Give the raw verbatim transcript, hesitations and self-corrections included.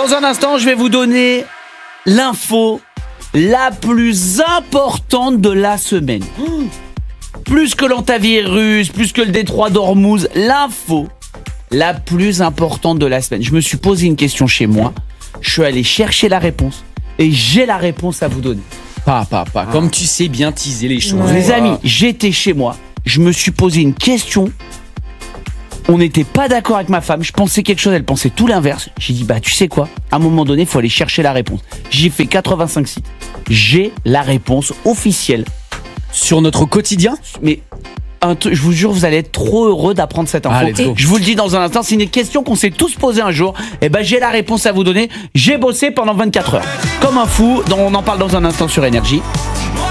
Dans un instant, je vais vous donner l'info la plus importante de la semaine. Plus que l'antivirus, plus que le détroit d'Ormuz, l'info la plus importante de la semaine. Je me suis posé une question chez moi, je suis allé chercher la réponse et j'ai la réponse à vous donner. Pas, pas, pas. Comme tu sais bien teaser les choses. Les amis, j'étais chez moi, je me suis posé une question. On n'était pas d'accord avec ma femme, je pensais quelque chose, elle pensait tout l'inverse. J'ai dit, bah tu sais quoi, à un moment donné, il faut aller chercher la réponse. J'ai fait quatre-vingt-cinq sites. J'ai la réponse officielle. Sur notre quotidien. Mais un truc, je vous jure, vous allez être trop heureux d'apprendre cette info. Ah, let's go. Je vous le dis dans un instant, c'est une question qu'on s'est tous posée un jour. Et ben j'ai la réponse à vous donner. J'ai bossé pendant vingt-quatre heures. Comme un fou, on en parle dans un instant sur Énergie.